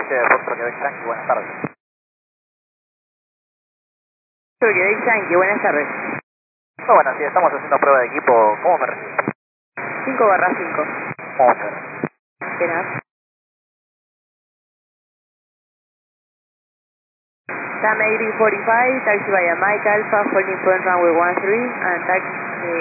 7 Foxtrot Quebec Yankee, buenas tardes. Quebec Yankee, buenas tardes. Oh, bueno, sí, estamos haciendo prueba de equipo. ¿Cómo me recibe? 5/5. Vamos a ver. Buenas. Sam 1845, taxi via Mike Alpha, holding point runway 13, and taxi